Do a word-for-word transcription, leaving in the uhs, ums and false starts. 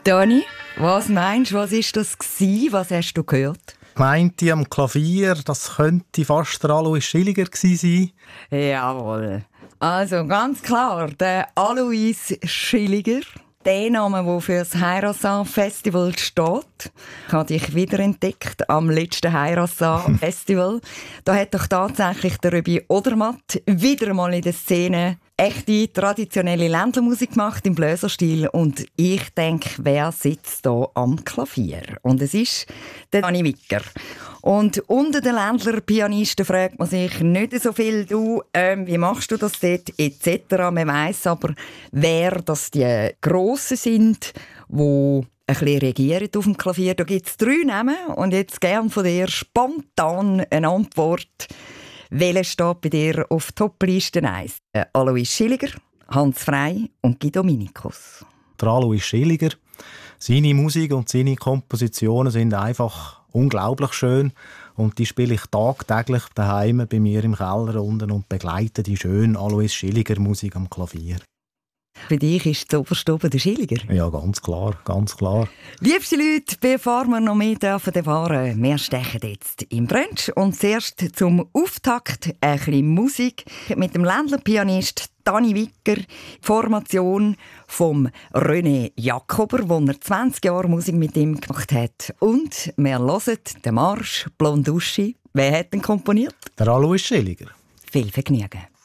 Dani, was meinst du, was war das gewesen? Was hast du gehört? Meinte am Klavier, das könnte fast der Alois Schilliger gewesen sein. Jawohl. Also ganz klar, der Alois Schilliger. Der Name, der für das Heirasan-Festival steht. Ich habe dich wiederentdeckt am letzten Heirasan-Festival. Da hat doch tatsächlich der Röbi Odermatt wieder einmal in der Szene echte, traditionelle Ländlermusik gemacht im Bläserstil. Und ich denke, wer sitzt da am Klavier? Und es ist der Dani Wicker. Und unter den Ländler-Pianisten fragt man sich nicht so viel, du, ähm, wie machst du das dort, et cetera. Man weiss aber, wer das die Grossen sind, die ein bisschen regieren auf dem Klavier. Da gibt es drei Namen und jetzt gern von dir spontan eine Antwort. Welcher steht bei dir auf Top-Liste eins? Alois Schilliger, Hans Frey und Guido Dominikus. Der Alois Schilliger. Seine Musik und seine Kompositionen sind einfach unglaublich schön und die spiele ich tagtäglich daheim bei mir im Keller unten und begleite die schöne Alois Schilliger Musik am Klavier. Für dich ist das oberste oben der Schilliger? Ja, ganz klar, ganz klar. Liebste Leute, bevor wir noch mehr dürfen erfahren, wir stechen jetzt im Brunch und zuerst zum Auftakt ein bisschen Musik mit dem Ländler-Pianist Dani Wicker, Formation vom René Jakober, wo er zwanzig Jahre Musik mit ihm gemacht hat. Und wir hören den Marsch Blonduschi. Wer hat den komponiert? Der Alois Schilliger. Viel Vergnügen.